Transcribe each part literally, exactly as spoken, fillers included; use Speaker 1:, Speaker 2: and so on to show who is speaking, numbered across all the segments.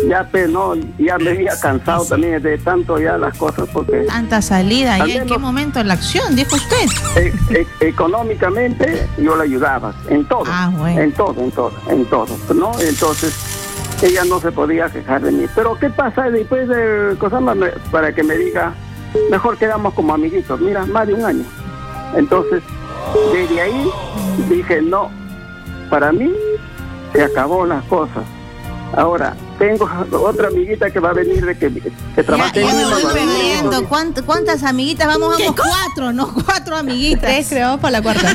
Speaker 1: ya pues, no, ya me había cansado también de tanto ya las cosas, porque
Speaker 2: tanta salida, ¿y en qué momento la acción, dijo usted?
Speaker 1: E e económicamente yo la ayudaba, en todo,
Speaker 2: ah, bueno.
Speaker 1: en todo, en todo, en todo, ¿no? Entonces ella no se podía quejar de mí. Pero ¿qué pasa después de cosas para que me diga, mejor quedamos como amiguitos? Mira, más de un año. Entonces, desde ahí dije, no, para mí se acabó las cosas. Ahora, tengo otra amiguita que va a venir de que, que trabaja
Speaker 2: ya,
Speaker 1: en
Speaker 2: ya me
Speaker 1: Lima,
Speaker 2: voy perdiendo. ¿Cuánt, ¿Cuántas amiguitas? Vamos, vamos, cuatro, no cuatro amiguitas.
Speaker 3: Tres, creo, por la cuarta.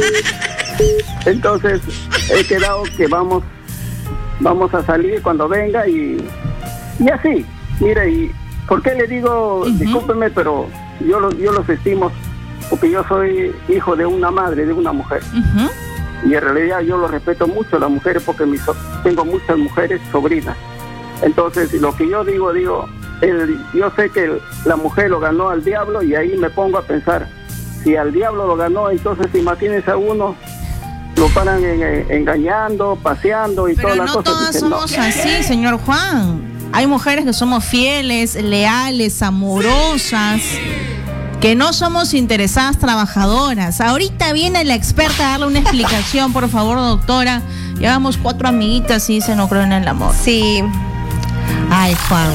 Speaker 1: Entonces, he quedado que vamos vamos a salir cuando venga y, y así. Mire, y ¿por qué le digo, uh-huh. discúlpeme, pero yo, lo, yo los estimo, porque yo soy hijo de una madre, de una mujer. Uh-huh. Y en realidad yo lo respeto mucho a las mujeres porque mis, tengo muchas mujeres sobrinas. Entonces, lo que yo digo, digo, el, yo sé que el, la mujer lo ganó al diablo y ahí me pongo a pensar, si al diablo lo ganó, entonces imagínense a uno, lo paran en, en, engañando, paseando y todas las
Speaker 2: no
Speaker 1: cosas.
Speaker 2: Pero no
Speaker 1: dicen,
Speaker 2: todas somos
Speaker 1: no.
Speaker 2: así, señor Juan. Hay mujeres que somos fieles, leales, amorosas, que no somos interesadas trabajadoras. Ahorita viene la experta a darle una explicación, por favor, doctora. Llevamos cuatro amiguitas y dice no creo en el amor.
Speaker 3: Sí. Ay, Juan.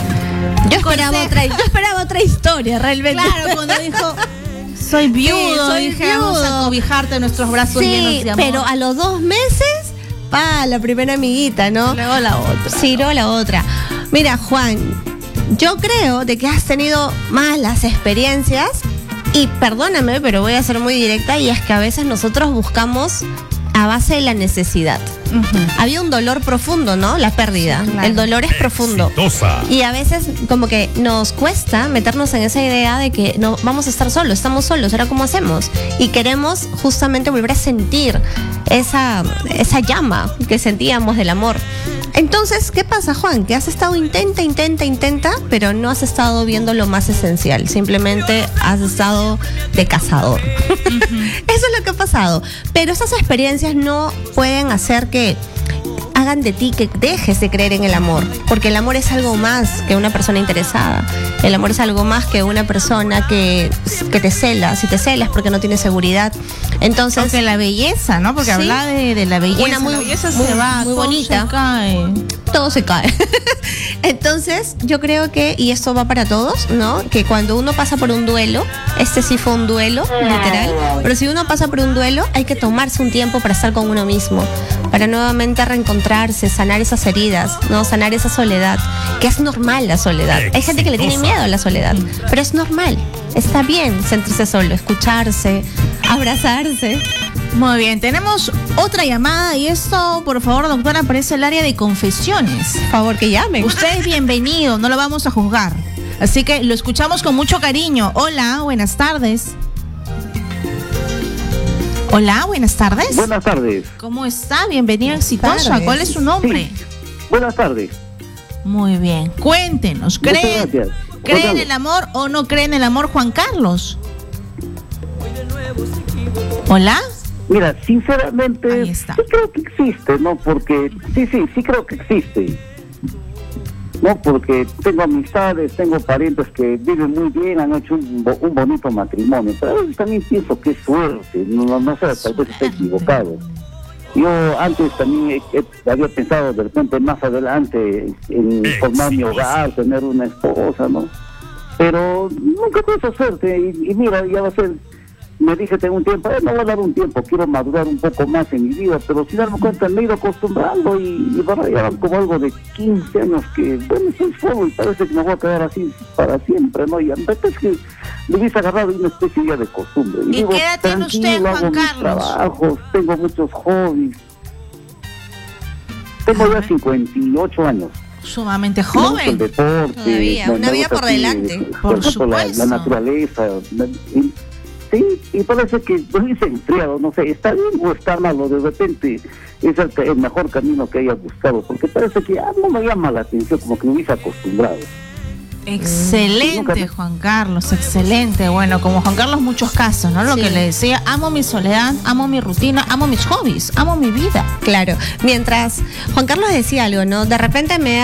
Speaker 3: Yo esperaba otra, yo esperaba otra historia, realmente.
Speaker 2: Claro, cuando dijo soy viudo,
Speaker 3: sí, soy
Speaker 2: dije
Speaker 3: viudo.
Speaker 2: vamos a cobijarte nuestros brazos
Speaker 3: sí,
Speaker 2: llenos de amor.
Speaker 3: Pero a los dos meses, pa, la primera amiguita, ¿no?
Speaker 2: Luego la otra.
Speaker 3: Sí, luego la otra. Mira, Juan, yo creo de que has tenido malas experiencias y perdóname, pero voy a ser muy directa y es que a veces nosotros buscamos a base de la necesidad. Uh-huh. Había un dolor profundo, ¿no? La pérdida. Sí, claro. El dolor es profundo. Exitosa. Y a veces como que nos cuesta meternos en esa idea de que no vamos a estar solos, estamos solos, ahora cómo hacemos. Y queremos justamente volver a sentir esa, esa llama que sentíamos del amor. Entonces, ¿qué pasa, Juan? Que has estado intenta, intenta, intenta, pero no has estado viendo lo más esencial. Simplemente has estado de cazador. Uh-huh. Eso es lo que ha pasado. Pero esas experiencias no pueden hacer que hagan de ti que dejes de creer en el amor, porque el amor es algo más que una persona interesada. El amor es algo más que una persona que, que te cela. Si te celas porque no tienes seguridad. Entonces,
Speaker 2: porque la belleza, ¿no? Porque sí, habla de, de la belleza.
Speaker 3: Una muy,
Speaker 2: la belleza
Speaker 3: muy,
Speaker 2: se va,
Speaker 3: muy
Speaker 2: todo
Speaker 3: bonita.
Speaker 2: Se cae.
Speaker 3: Todo se cae. Entonces, yo creo que, y esto va para todos, ¿no? Que cuando uno pasa por un duelo, este sí fue un duelo, literal, pero si uno pasa por un duelo, hay que tomarse un tiempo para estar con uno mismo, para nuevamente reencontrarse, sanar esas heridas, ¿no? Sanar esa soledad, que es normal la soledad. Hay gente que le tiene miedo a la soledad, pero es normal. Está bien sentirse solo, escucharse, abrazarse.
Speaker 2: Muy bien, tenemos otra llamada y esto, por favor, doctora, aparece el área de confesiones.
Speaker 3: Por favor, que llamen.
Speaker 2: Usted es bienvenido, no lo vamos a juzgar. Así que lo escuchamos con mucho cariño. Hola, buenas tardes. Hola, buenas tardes.
Speaker 1: Buenas tardes.
Speaker 2: ¿Cómo está? Bienvenida exitosa.
Speaker 3: Tardes.
Speaker 2: ¿Cuál es su nombre?
Speaker 1: Sí. Buenas tardes.
Speaker 2: Muy bien. Cuéntenos, ¿cree, ¿cree en el amor o no cree en el amor, Juan Carlos? Hola.
Speaker 1: Mira, sinceramente,
Speaker 2: sí
Speaker 1: creo que existe, ¿no? Porque, sí, sí, sí creo que existe. No, porque tengo amistades, tengo parientes que viven muy bien, han hecho un, un bonito matrimonio, pero a veces también pienso que es suerte, no, no, no sé, tal vez esté equivocado. Yo antes también he, he, había pensado de repente más adelante en formar mi hogar, tener una esposa, ¿no? Pero nunca tuve esa suerte y, y mira, ya va a ser... Me dije, tengo un tiempo, eh, me voy a dar un tiempo, quiero madurar un poco más en mi vida, pero sin darme cuenta me he ido acostumbrando y, y bueno, ya van como algo de quince años que, bueno, soy solo y parece que me voy a quedar así para siempre, ¿no? Y a veces que me hubiese agarrado una especie ya de costumbre.
Speaker 2: ¿Y, ¿Y digo, qué edad tiene usted, Juan
Speaker 1: hago
Speaker 2: Carlos?
Speaker 1: Mis trabajos, tengo muchos hobbies. Tengo ya cincuenta y ocho años.
Speaker 2: Sumamente joven.
Speaker 1: El deporte,
Speaker 3: todavía, una vida por delante.
Speaker 1: Por,
Speaker 2: por
Speaker 1: supuesto, la, la naturaleza. Y, sí, y parece que lo hice enfriado, no sé, ¿está bien o está malo? De repente es el, el mejor camino que haya buscado, porque parece que ah, no me llama la atención, como que me hubiese acostumbrado.
Speaker 2: Excelente, Juan Carlos, excelente. Bueno, como Juan Carlos, muchos casos, ¿no? Lo sí. que le decía, amo mi soledad, amo mi rutina, amo mis hobbies, amo mi vida.
Speaker 3: Claro, mientras Juan Carlos decía algo, ¿no? De repente me